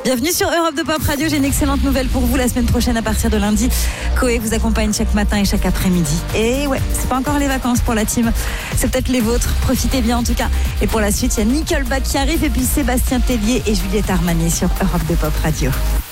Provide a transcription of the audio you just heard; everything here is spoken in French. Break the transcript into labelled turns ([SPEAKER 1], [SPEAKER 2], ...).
[SPEAKER 1] Bienvenue sur Europe de Pop Radio. J'ai une excellente nouvelle pour vous. La semaine prochaine, à partir de lundi, Coé vous accompagne chaque matin et chaque après-midi. Et ouais, c'est pas encore les vacances pour la team. C'est peut-être les vôtres. Profitez bien en tout cas. Et pour la suite, il y a Nickelback qui arrive et puis Sébastien Tellier et Juliette Armanet sur Europe de Pop Radio.